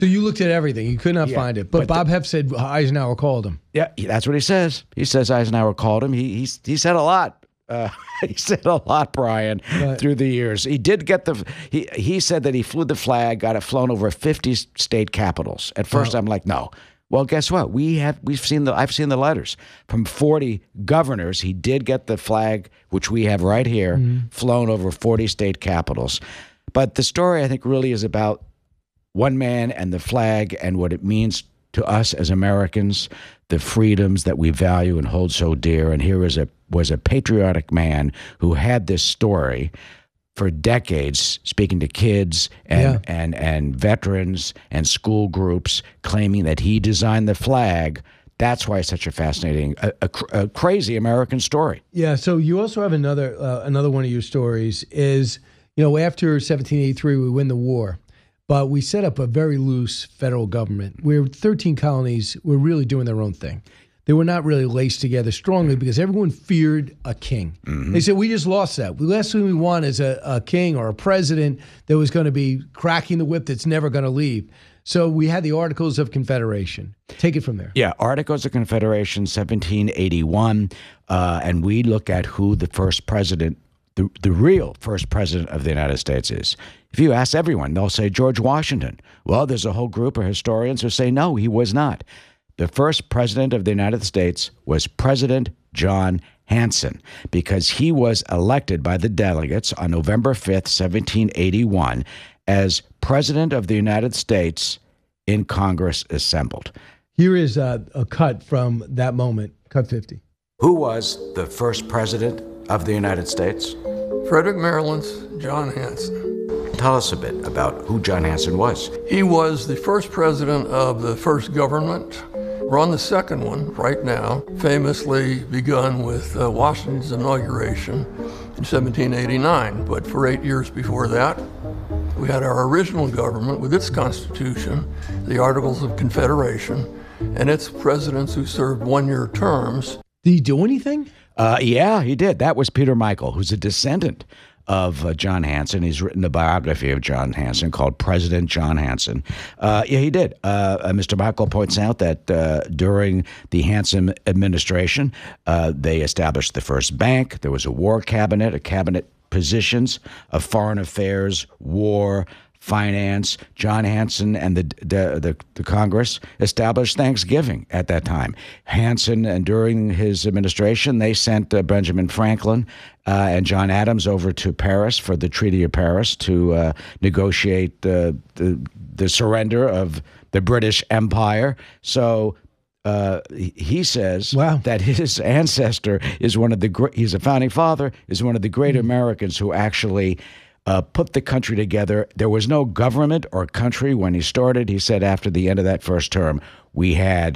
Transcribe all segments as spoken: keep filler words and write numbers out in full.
So you looked at everything. You could not Yeah, find it. But, but Bob Hebb said Eisenhower called him. Yeah, that's what he says. He says Eisenhower called him. He he, he said a lot. Uh, he said a lot, Brian, Right. through the years. He did get the. He he said that he flew the flag, got it flown over fifty state capitals. At first, Wow. I'm like, no. Well, guess what? We have we've seen the I've seen the letters from forty governors. He did get the flag, which we have right here, Mm-hmm. flown over forty state capitals. But the story, I think, really is about one man and the flag and what it means to us as Americans, the freedoms that we value and hold so dear. And here is a was a patriotic man who had this story for decades, speaking to kids and Yeah. and and veterans and school groups, claiming that he designed the flag. That's why it's such a fascinating, a, a, cr- a crazy American story. Yeah. So you also have another uh, another one of your stories is, you know, after seventeen eighty-three, we win the war. But we set up a very loose federal government where thirteen colonies were really doing their own thing. They were not really laced together strongly because everyone feared a king. Mm-hmm. They said, we just lost that. The last thing we want is a, a king or a president that was going to be cracking the whip that's never going to leave. So we had the Articles of Confederation. Take it from there. Yeah, Articles of Confederation, seventeen eighty-one, uh, and we look at who the first president, the, the real first president of the United States is. If you ask everyone, they'll say George Washington. Well, there's a whole group of historians who say no, he was not. The first president of the United States was President John Hanson, because he was elected by the delegates on November fifth, seventeen eighty-one, as President of the United States in Congress assembled. Here is a, a cut from that moment, cut fifty. Who was the first president of the United States? Frederick, Maryland's John Hanson. Tell us a bit about who John Hanson was. He was the first president of the first government. We're on the second one right now, famously begun with uh, Washington's inauguration in seventeen eighty-nine. But for eight years before that, we had our original government with its constitution, the Articles of Confederation, and its presidents who served one-year terms. Did he do anything? Uh, yeah, he did. That was Peter Michael, who's a descendant of uh, John Hanson. He's written a biography of John Hanson called President John Hanson. Uh, yeah, he did. Uh, uh, Mister Michael points out that uh, during the Hanson administration, uh, they established the first bank. There was a war cabinet, a cabinet positions of foreign affairs, war, finance. John Hanson and the, the the the Congress established Thanksgiving at that time. Hanson, and during his administration, they sent uh, Benjamin Franklin uh, and John Adams over to Paris for the Treaty of Paris to uh, negotiate uh, the the surrender of the British Empire. So. Uh, he says Wow. that his ancestor is one of the great, he's a founding father, is one of the great Americans who actually uh, put the country together. There was no government or country when he started. He said after the end of that first term, we had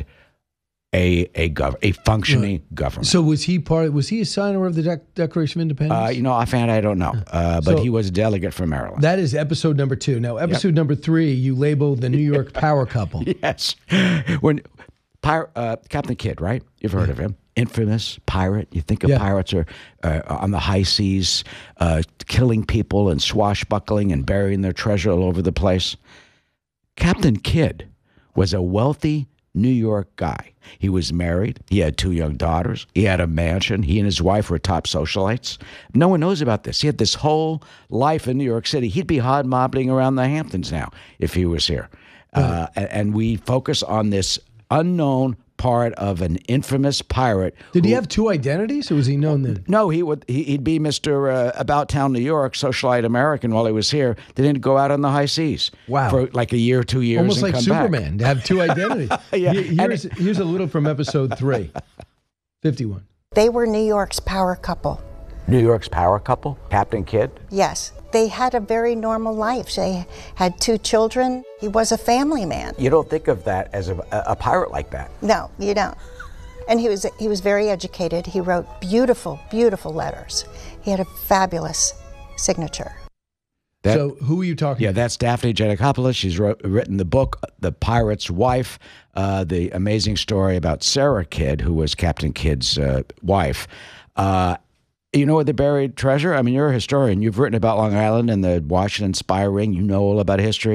a a gov- a functioning government. So was he part? Was he a signer of the Dec- Declaration of Independence? Uh, you know, offhand, I don't know, uh, but So- he was a delegate from Maryland. That is episode number two. Now, episode number three, you labeled the New York power couple. Yes. When Pir- uh, Captain Kidd, right? You've heard of him. Infamous pirate. You think of Yeah. pirates are uh, on the high seas, uh, killing people and swashbuckling and burying their treasure all over the place. Captain Kidd was a wealthy New York guy. He was married. He had two young daughters. He had a mansion. He and his wife were top socialites. No one knows about this. He had this whole life in New York City. He'd be hobnobbing around the Hamptons now if he was here. Uh, and, and we focus on this unknown part of an infamous pirate. Did he who- have two identities, or was he known then? No, he would. He, he'd be Mister Uh, About Town New York, socialite American while he was here. They didn't go out on the high seas. Wow. For like a year, two years, Almost and like come Superman to have two identities. Yeah, Here- and Here's, here's a little from episode three, fifty-one. They were New York's power couple. back. New York's power couple, Captain Kidd. Yes, they had a very normal life. They had two children. He was a family man. You don't think of that as a, a pirate like that. No, you don't. And he was he was very educated. He wrote beautiful, beautiful letters. He had a fabulous signature. That- So who are you talking Yeah, about? that's Daphne Giannakopoulos. She's wrote, written the book, The Pirate's Wife, uh, the amazing story about Sarah Kidd, who was Captain Kidd's uh, wife. Uh, you know where they buried treasure? I mean, you're a historian. You've written about Long Island and the Washington Spy Ring. You know all about history.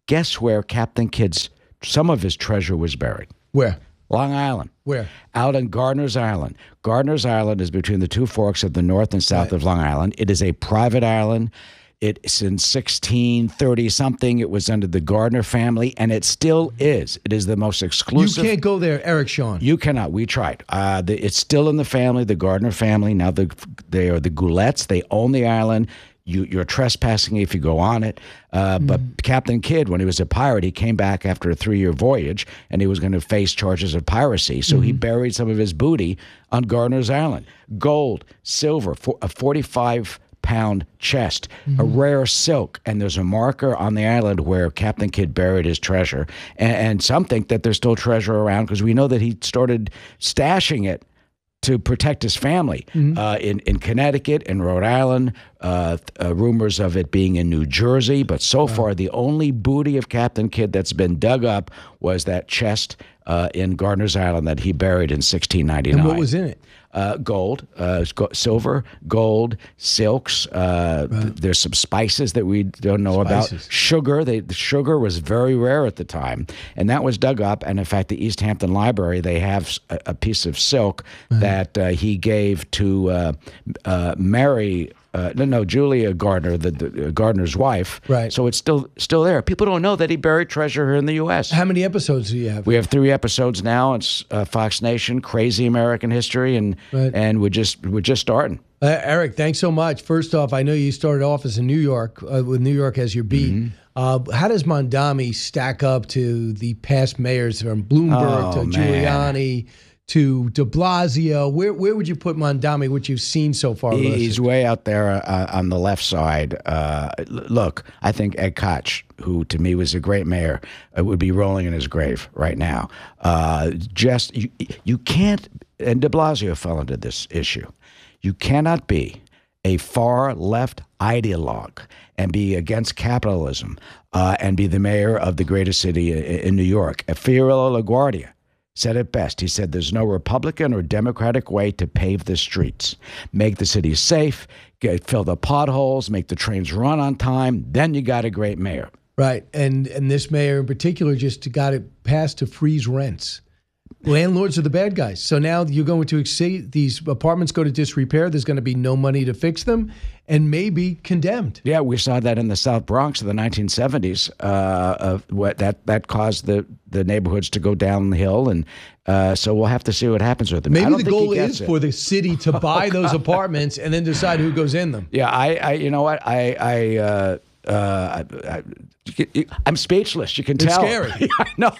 Guess where Captain Kidd's, some of his treasure was buried? Where? Long Island. Where? Out on Gardiner's Island. Gardiner's Island is between the two forks of the north and south Right. of Long Island. It is a private island. It's in sixteen thirty something. It was under the Gardner family, and it still is. It is the most You exclusive. can't go there, Eric Shawn. You cannot. We tried. Uh, the, it's still in the family, the Gardner family. Now the, they are the Goulettes. They own the island. You, you're trespassing if you go on it. Uh, Mm-hmm. But Captain Kidd, when he was a pirate, he came back after a three-year voyage, and he was going to face charges of piracy. So Mm-hmm. he buried some of his booty on Gardner's Island. Gold, silver, for, a forty-five pound chest, Mm-hmm. a rare silk, and there's a marker on the island where Captain Kidd buried his treasure. And, and some think that there's still treasure around because we know that he started stashing it to protect his family Mm-hmm. uh, in, in Connecticut, in Rhode Island, uh, uh, rumors of it being in New Jersey. But so far, the only booty of Captain Kidd that's been dug up was that chest uh, in Gardiner's Island that he buried in sixteen ninety-nine. And what was in it? Uh, gold, uh, go- silver, gold, silks. Uh, th- there's some spices that we don't know Spices. about. Sugar. They, the sugar was very rare at the time, and that was dug up. And in fact, the East Hampton Library, they have s- a, a piece of silk that uh, he gave to uh, uh, Mary. Uh, no, no, Julia Gardner, the, the uh, Gardner's wife. Right. So it's still still there. People don't know that he buried treasure here in the U S How many episodes do you have? We have three episodes now. It's uh, Fox Nation, Crazy American History, and Right. and we're just we're just starting. Uh, Eric, thanks so much. First off, I know you started off as in New York, uh, with New York as your beat. Mm-hmm. Uh, how does Mondami stack up to the past mayors from Bloomberg Oh, to man. Giuliani to de Blasio? Where where would you put Mondami, what you've seen so far? He- listed? He's way out there uh, on the left side. Uh, l- look, I think Ed Koch, who to me was a great mayor, uh, would be rolling in his grave right now. Uh, just you, you can't, and de Blasio fell into this issue. You cannot be a far left ideologue and be against capitalism uh, and be the mayor of the greatest city in, in New York. Fiorello LaGuardia said it best. He said, there's no Republican or Democratic way to pave the streets. Make the city safe, get, fill the potholes, make the trains run on time. Then you got a great mayor. Right, and and this mayor in particular just got it passed to freeze rents. Landlords are the bad guys. So now you're going to exceed, these apartments go to disrepair. There's going to be no money to fix them and maybe condemned. Yeah, we saw that in the South Bronx in the nineteen seventies. Uh, of what that that caused the, the neighborhoods to go downhill, and uh, so we'll have to see what happens with them. I Maybe don't the think he goal gets is it. for the city to buy those apartments and then decide who goes in them. Yeah, I, I you know what, I, I, uh, uh, I, I I'm speechless. You can It's tell. scary. I know.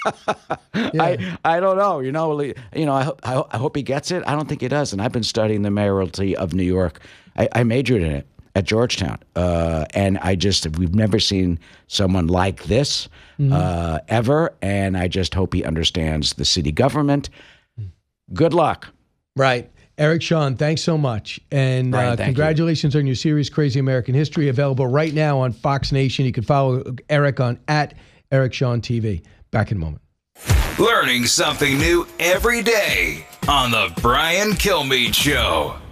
I I don't know. You know. You know. I, ho- I ho- I hope he gets it. I don't think he does. And I've been studying the mayoralty of New York. I, I majored in it at Georgetown, uh, and I just we've never seen someone like this uh, ever. And I just hope he understands the city government. Good luck. Right. Eric Shawn, thanks so much. And Brian, uh, thank you. congratulations on your series, Crazy American History, available right now on Fox Nation. You can follow Eric on at Eric Shawn T V. Back in a moment. Learning something new every day on The Brian Kilmeade Show.